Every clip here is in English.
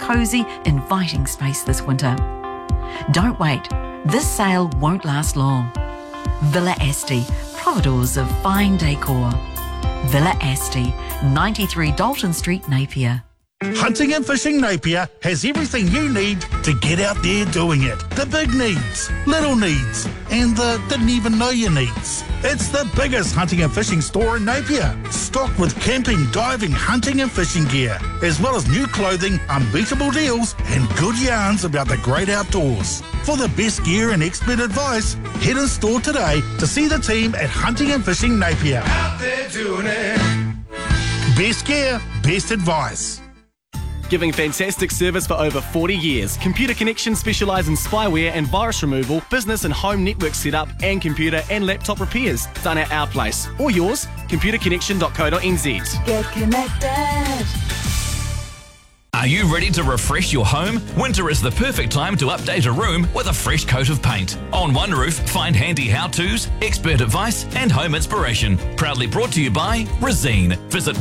cosy, inviting space this winter. Don't wait. This sale won't last long. Villa Asti, providors of fine decor. Villa Asti, 93 Dalton Street, Napier. Hunting and Fishing Napier has everything you need to get out there doing it. The big needs, little needs, and the didn't even know your needs. It's the biggest hunting and fishing store in Napier, stocked with camping, diving, hunting and fishing gear, as well as new clothing, unbeatable deals, and good yarns about the great outdoors. For the best gear and expert advice, head in store today to see the team at Hunting and Fishing Napier. Out there doing it. Best gear, best advice. Giving fantastic service for over 40 years. Computer Connection specialise in spyware and virus removal, business and home network setup, and computer and laptop repairs. Done at our place. Or yours, computerconnection.co.nz. Get connected. Are you ready to refresh your home? Winter is the perfect time to update a room with a fresh coat of paint. On One Roof, find handy how-tos, expert advice and home inspiration. Proudly brought to you by Resene. Visit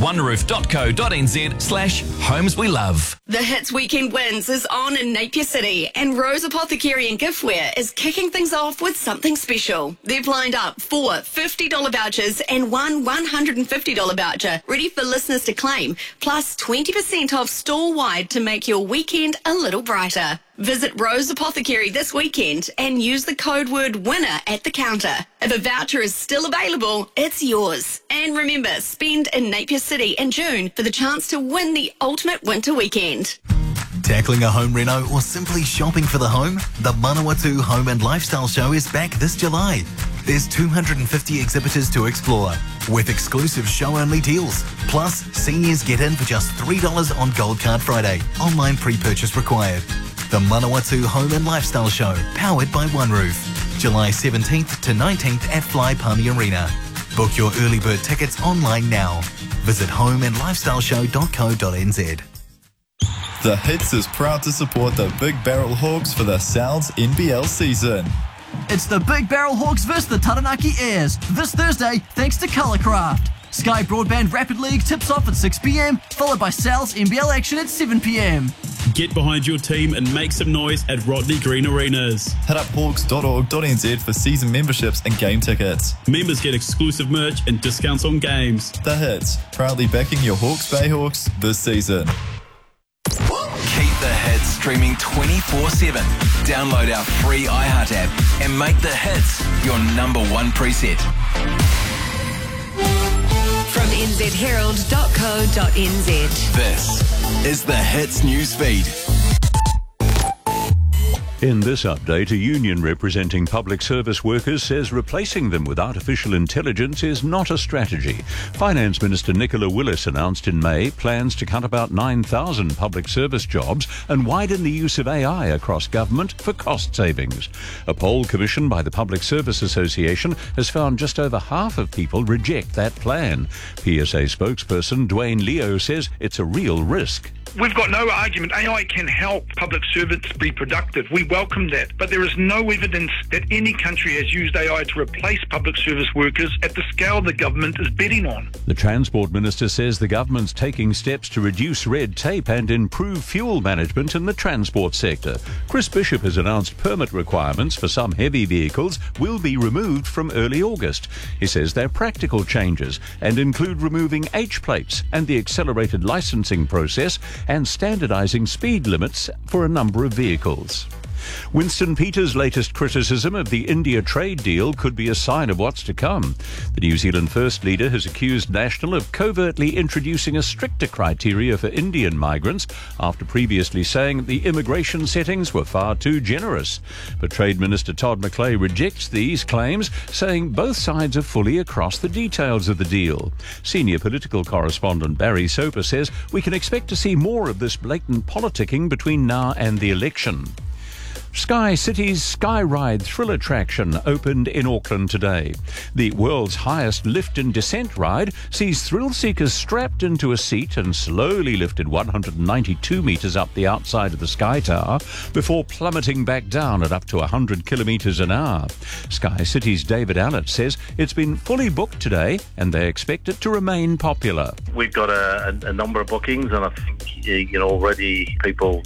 oneroof.co.nz/homes we love. The Hits Weekend Wins is on in Napier City, and Rose Apothecary and Giftware is kicking things off with something special. They've lined up 4 $50 vouchers and one $150 voucher ready for listeners to claim, plus 20% off store-wide to make your weekend a little brighter. Visit Rose Apothecary this weekend and use the code word WINNER at the counter. If a voucher is still available, it's yours. And remember, spend in Napier City in June for the chance to win the ultimate winter weekend. Tackling a home reno or simply shopping for the home? The Manawatu Home and Lifestyle Show is back this July. There's 250 exhibitors to explore, with exclusive show-only deals. Plus, seniors get in for just $3 on Gold Card Friday. Online pre-purchase required. The Manawatu Home and Lifestyle Show, powered by One Roof. July 17th to 19th at Fly Palmy Arena. Book your early bird tickets online now. Visit homeandlifestyleshow.co.nz. The Hits is proud to support the Big Barrel Hawks for the Sounds NBL season. It's the Big Barrel Hawks versus the Taranaki Airs this Thursday thanks to Colourcraft. Sky Broadband Rapid League tips off at 6 p.m, followed by Sal's NBL action at 7 p.m. Get behind your team and make some noise at Rodney Green Arenas. Head up hawks.org.nz for season memberships and game tickets. Members get exclusive merch and discounts on games. The Hits, proudly backing your Hawke's Bay Hawks this season. Keep the Hits streaming 24/7. Download our free iHeart app and make the Hits your number one preset. From nzherald.co.nz. This is the Hits newsfeed. In this update, a union representing public service workers says replacing them with artificial intelligence is not a strategy. Finance Minister Nicola Willis announced in May plans to cut about 9,000 public service jobs and widen the use of AI across government for cost savings. A poll commissioned by the Public Service Association has found just over half of people reject that plan. PSA spokesperson Dwayne Leo says it's a real risk. We've got no argument. AI can help public servants be productive. We welcome that. But there is no evidence that any country has used AI to replace public service workers at the scale the government is betting on. The Transport Minister says the government's taking steps to reduce red tape and improve fuel management in the transport sector. Chris Bishop has announced permit requirements for some heavy vehicles will be removed from early August. He says they're practical changes and include removing H plates and the accelerated licensing process and standardising speed limits for a number of vehicles. Winston Peters' latest criticism of the India trade deal could be a sign of what's to come. The New Zealand First Leader has accused National of covertly introducing a stricter criteria for Indian migrants after previously saying the immigration settings were far too generous. But Trade Minister Todd McClay rejects these claims, saying both sides are fully across the details of the deal. Senior political correspondent Barry Soper says we can expect to see more of this blatant politicking between now and the election. Sky City's Sky Ride thrill attraction opened in Auckland today. The world's highest lift and descent ride sees thrill seekers strapped into a seat and slowly lifted 192 metres up the outside of the Sky Tower before plummeting back down at up to 100 kilometres an hour. Sky City's David Allett says it's been fully booked today and they expect it to remain popular. We've got a number of bookings and I think already people